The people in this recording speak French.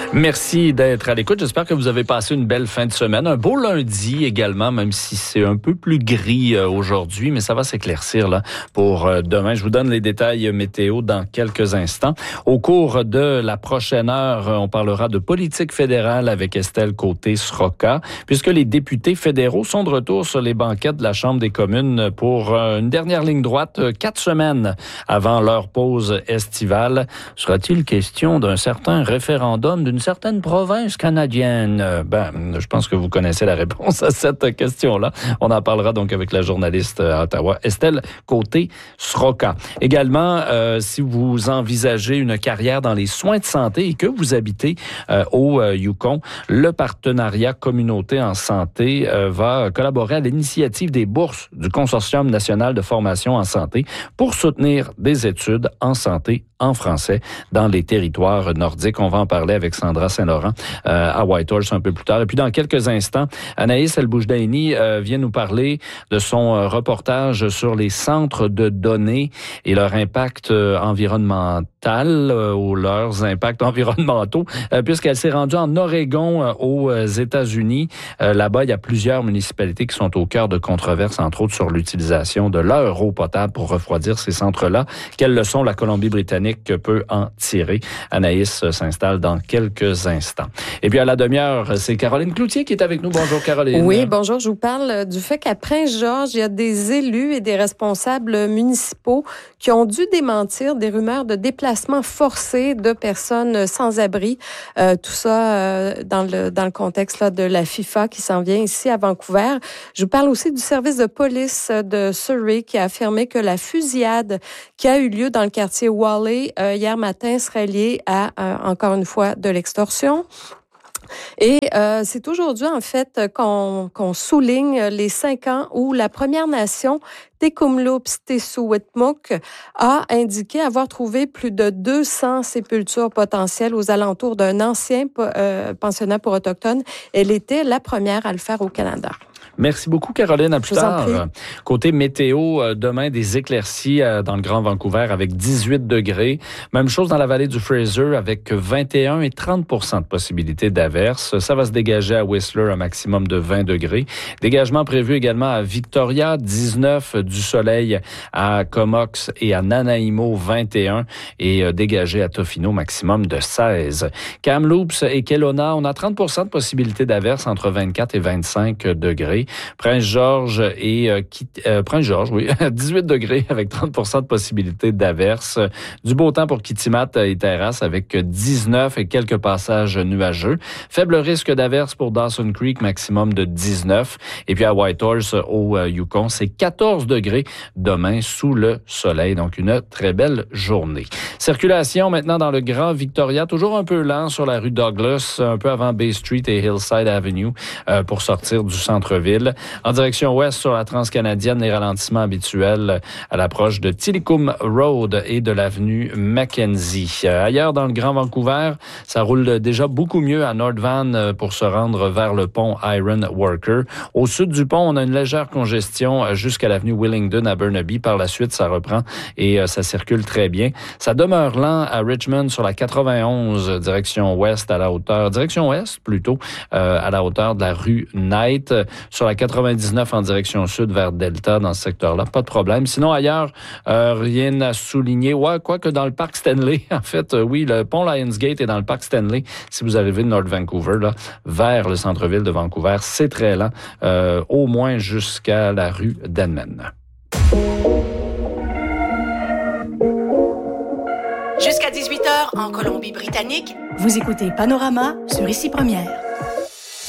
Merci d'être à l'écoute. J'espère que vous avez passé une belle fin de semaine. Un beau lundi également, même si c'est un peu plus gris aujourd'hui, mais ça va s'éclaircir là pour demain. Je vous donne les détails météo dans quelques instants. Au cours de la prochaine heure, on parlera de politique fédérale avec Estelle Côté-Sroka, puisque les députés fédéraux sont de retour sur les banquettes de la Chambre des communes pour une dernière ligne droite, 4 semaines avant leur pause estivale. Sera-t-il question d'un certain référendum d'une certaine province canadienne? Je pense que vous connaissez la réponse à cette question-là. On en parlera donc avec la journaliste à Ottawa, Estelle Côté-Sroka. Également, si vous envisagez une carrière dans les soins de santé et que vous habitez au Yukon, le partenariat Communauté en santé va collaborer à l'initiative des bourses du Consortium national de formation en santé pour soutenir des études en santé en français dans les territoires nordiques. On va en parler avec Sandra Saint-Laurent à Whitehorse un peu plus tard. Et puis dans quelques instants, Anaïs El-Boujdaini vient nous parler de son reportage sur les centres de données et leur impact environnemental ou leurs impacts environnementaux, puisqu'elle s'est rendue en Oregon aux États-Unis. Là-bas, il y a plusieurs municipalités qui sont au cœur de controverses, entre autres sur l'utilisation de leur eau potable pour refroidir ces centres-là. Quelles leçons la Colombie-Britannique peut en tirer? Anaïs s'installe dans quelques instants. Et puis à la demi-heure, c'est Caroline Cloutier qui est avec nous. Bonjour Caroline. Oui, bonjour. Je vous parle du fait qu'à Prince-Georges, il y a des élus et des responsables municipaux qui ont dû démentir des rumeurs de déplacement forcé de personnes sans abri. Tout ça dans le contexte là, de la FIFA qui s'en vient ici à Vancouver. Je vous parle aussi du service de police de Surrey qui a affirmé que la fusillade qui a eu lieu dans le quartier Whalley hier matin serait liée à, encore une fois, de l'extorsion. Et c'est aujourd'hui, en fait, qu'on souligne les 5 ans où la Première Nation, Tecumloops-Tessouatmuk, a indiqué avoir trouvé plus de 200 sépultures potentielles aux alentours d'un ancien pensionnat pour Autochtones. Elle était la première à le faire au Canada. Merci beaucoup, Caroline. À plus tard. Côté météo, demain, des éclaircies dans le Grand Vancouver avec 18 degrés. Même chose dans la vallée du Fraser avec 21 et 30 % de possibilité d'averse. Ça va se dégager à Whistler, un maximum de 20 degrés. Dégagement prévu également à Victoria, 19, du soleil à Comox et à Nanaimo, 21, et dégagé à Tofino, maximum de 16. Kamloops et Kelowna, on a 30 % de possibilité d'averse entre 24 et 25 degrés. Prince-Georges et Prince-Georges, oui, 18 degrés avec 30 % de possibilité d'averse. Du beau temps pour Kitimat et Terrasse avec 19 et quelques passages nuageux. Faible risque d'averse pour Dawson Creek, maximum de 19. Et puis à Whitehorse, au Yukon, c'est 14 degrés demain sous le soleil. Donc une très belle journée. Circulation maintenant dans le Grand Victoria, toujours un peu lent sur la rue Douglas, un peu avant Bay Street et Hillside Avenue pour sortir du centre-ville. En direction ouest sur la Transcanadienne, les ralentissements habituels à l'approche de Tillicum Road et de l'avenue Mackenzie. Ailleurs dans le Grand Vancouver, ça roule déjà beaucoup mieux à North Van pour se rendre vers le pont Iron Worker. Au sud du pont, on a une légère congestion jusqu'à l'avenue Willingdon à Burnaby. Par la suite, ça reprend et ça circule très bien. Ça demeure lent à Richmond sur la 91, direction ouest à la hauteur, direction ouest plutôt, à la hauteur de la rue Knight. Sur la 99 en direction sud vers Delta, dans ce secteur-là, pas de problème. Sinon, ailleurs, rien à souligner. Ouais, quoique dans le parc Stanley, en fait, oui, le pont Lionsgate est dans le parc Stanley. Si vous arrivez de North Vancouver, là, vers le centre-ville de Vancouver, c'est très lent, au moins jusqu'à la rue Denman. Jusqu'à 18h en Colombie-Britannique, vous écoutez Panorama sur Ici Première.